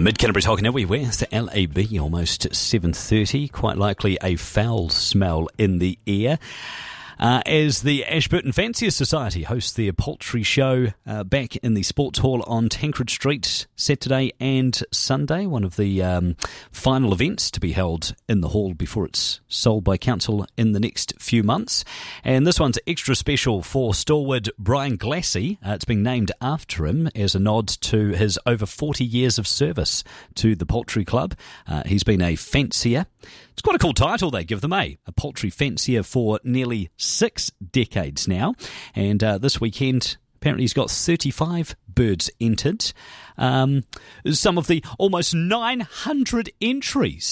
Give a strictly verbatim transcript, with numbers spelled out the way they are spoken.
Mid-Canterbury's Hockey everywhere. It's the L A B, almost seven thirty. Quite likely a foul smell in the air. Uh, as the Ashburton Fancier Society hosts their poultry show uh, back in the Sports Hall on Tancred Street Saturday and Sunday, one of the um, final events to be held in the hall before it's sold by council in the next few months. And this one's extra special for stalwart Brian Glassy. Uh, it's been named after him as a nod to his over forty years of service to the Poultry Club. Uh, he's been a fancier. It's quite a cool title they give them, eh? A poultry fancier for nearly six decades now. And uh, this weekend, apparently he's got thirty-five birds entered. Um, some of the almost nine hundred entries